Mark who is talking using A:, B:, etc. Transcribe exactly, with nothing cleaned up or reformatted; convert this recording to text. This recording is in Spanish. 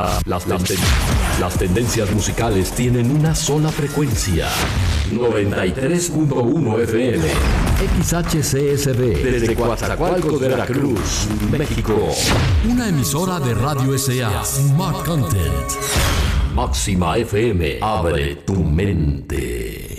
A: Las, las, ten- las tendencias musicales tienen una sola frecuencia. noventa y tres punto uno F M. X H C S B. Desde Coatzacoalcos, Veracruz, México.
B: Una emisora de Radio S A. Smart Content.
A: Máxima F M. Abre tu mente.